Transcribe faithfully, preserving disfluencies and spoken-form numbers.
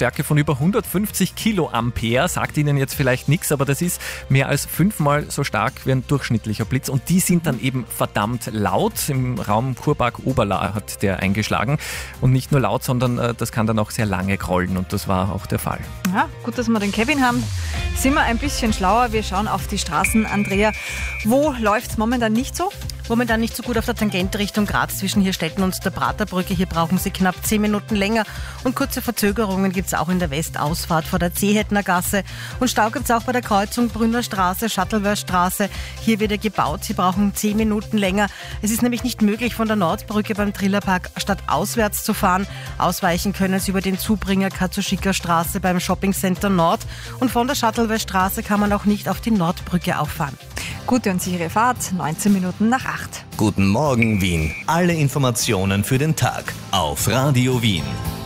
Stärke von über hundertfünfzig Kiloampere. Sagt Ihnen jetzt vielleicht nichts, aber das ist mehr als fünfmal so stark wie ein durchschnittlicher Blitz. Und die sind dann eben verdammt laut. Im Raum Kurbach-Oberla hat der eingeschlagen. Und nicht nur laut, sondern äh, das kann dann auch sehr lange grollen. Und das war auch der Fall. Ja, gut, dass wir den Kevin haben. Sind wir ein bisschen schlauer. Wir schauen auf die Straßen. Andrea, wo läuft es momentan nicht so? Momentan nicht so gut auf der Tangente Richtung Graz zwischen Hirstetten und der Praterbrücke. Hier brauchen Sie knapp zehn Minuten länger. Und kurze Verzögerungen gibt es auch in der Westausfahrt vor der Zehetner Gasse. Und Stau gibt es auch bei der Kreuzung Brünner Straße, Shuttleworth-Straße. Hier wird ja gebaut. Sie brauchen zehn Minuten länger. Es ist nämlich nicht möglich, von der Nordbrücke beim Trillerpark stadtauswärts zu fahren. Ausweichen können Sie über den Zubringer Katsushika Straße beim Shopping Center Nord. Und von der Shuttleworth-Straße kann man auch nicht auf die Nordbrücke auffahren. Gute und sichere Fahrt, neunzehn Minuten nach acht. Guten Morgen Wien. Alle Informationen für den Tag auf Radio Wien.